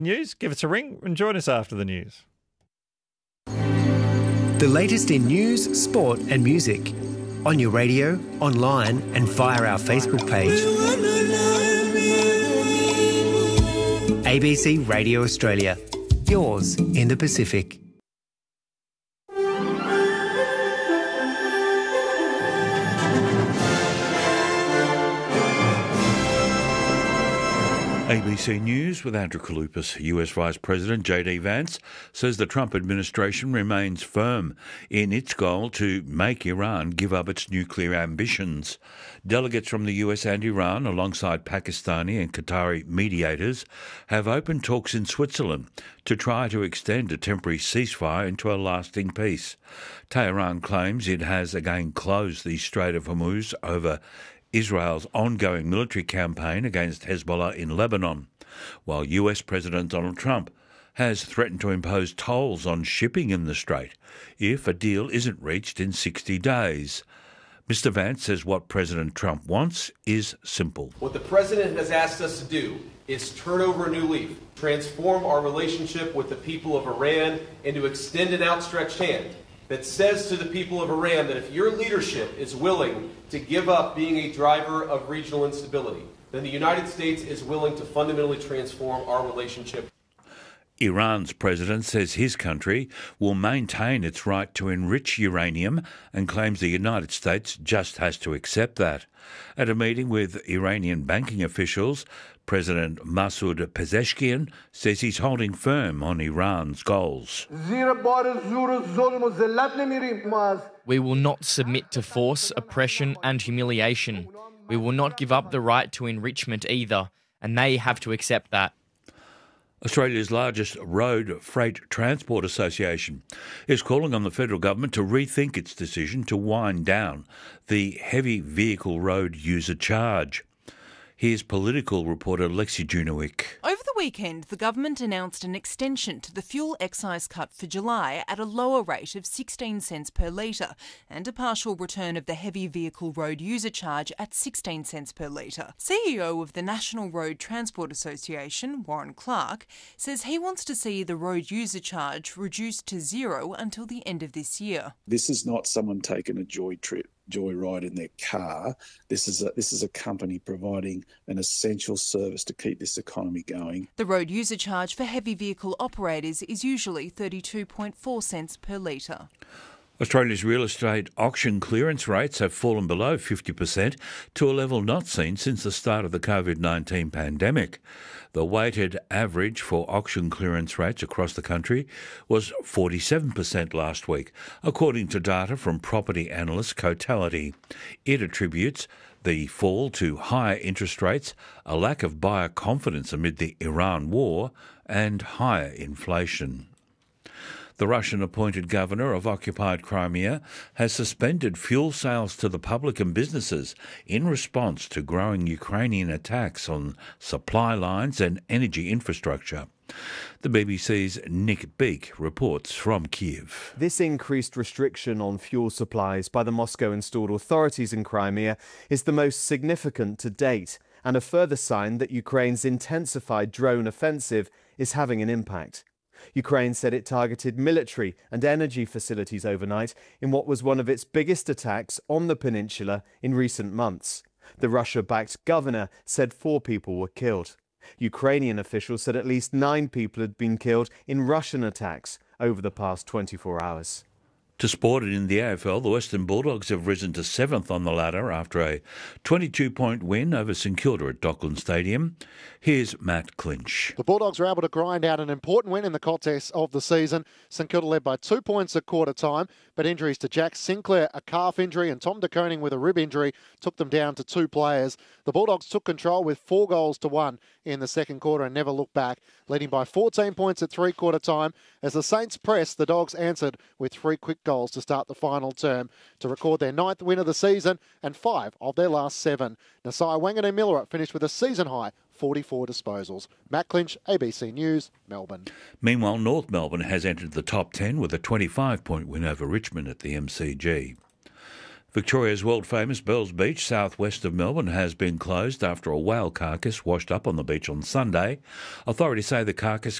News, give us a ring and join us after the news. The latest in news, sport and music. On your radio, online and via our Facebook page. ABC Radio Australia. Yours in the Pacific. ABC News with Andrew Kaloupas. US Vice President J.D. Vance says the Trump administration remains firm in its goal to make Iran give up its nuclear ambitions. Delegates from the US and Iran, alongside Pakistani and Qatari mediators, have opened talks in Switzerland to try to extend a temporary ceasefire into a lasting peace. Tehran claims it has again closed the Strait of Hormuz over Israel's ongoing military campaign against Hezbollah in Lebanon, while US President Donald Trump has threatened to impose tolls on shipping in the strait if a deal isn't reached in 60 days. Mr. Vance says what President Trump wants is simple. What the President has asked us to do is turn over a new leaf, transform our relationship with the people of Iran, and to extend an outstretched hand that says to the people of Iran that if your leadership is willing to give up being a driver of regional instability, then the United States is willing to fundamentally transform our relationship. Iran's president says his country will maintain its right to enrich uranium and claims the United States just has to accept that. At a meeting with Iranian banking officials, President Masoud Pezeshkian says he's holding firm on Iran's goals. We will not submit to force, oppression and humiliation. We will not give up the right to enrichment either, and they have to accept that. Australia's largest road freight transport association is calling on the federal government to rethink its decision to wind down the heavy vehicle road user charge. Here's political reporter Lexi Junowick. Over the weekend, the government announced an extension to the fuel excise cut for July at a lower rate of 16 cents per litre and a partial return of the heavy vehicle road user charge at 16 cents per litre. CEO of the National Road Transport Association, Warren Clark, says he wants to see the road user charge reduced to zero until the end of this year. This is not someone taking a joyride in their car. This is a company providing an essential service to keep this economy going. The road user charge for heavy vehicle operators is usually 32.4 cents per litre. Australia's real estate auction clearance rates have fallen below 50% to a level not seen since the start of the COVID-19 pandemic. The weighted average for auction clearance rates across the country was 47% last week, according to data from property analyst Cotality. It attributes the fall to higher interest rates, a lack of buyer confidence amid the Iran war, and higher inflation. The Russian-appointed governor of occupied Crimea has suspended fuel sales to the public and businesses in response to growing Ukrainian attacks on supply lines and energy infrastructure. The BBC's Nick Beake reports from Kyiv. This increased restriction on fuel supplies by the Moscow-installed authorities in Crimea is the most significant to date, and a further sign that Ukraine's intensified drone offensive is having an impact. Ukraine said it targeted military and energy facilities overnight in what was one of its biggest attacks on the peninsula in recent months. The Russia-backed governor said 4 people were killed. Ukrainian officials said at least 9 people had been killed in Russian attacks over the past 24 hours. To sport, in the AFL, the Western Bulldogs have risen to 7th on the ladder after a 22-point win over St Kilda at Dockland Stadium. Here's Matt Clinch. The Bulldogs were able to grind out an important win in the contest of the season. St Kilda led by 2 points at quarter time, but injuries to Jack Sinclair, a calf injury, and Tom De Koning with a rib injury took them down to 2 players. The Bulldogs took control with 4 goals to 1 in the second quarter and never looked back, leading by 14 points at three-quarter time. As the Saints pressed, the Dogs answered with 3 quick goals to start the final term to record their 9th win of the season and 5 of their last 7. Nasai Wanganui-Millera finished with a season-high 44 disposals. Matt Clinch, ABC News, Melbourne. Meanwhile, North Melbourne has entered the top 10 with a 25-point win over Richmond at the MCG. Victoria's world-famous Bells Beach, southwest of Melbourne, has been closed after a whale carcass washed up on the beach on Sunday. Authorities say the carcass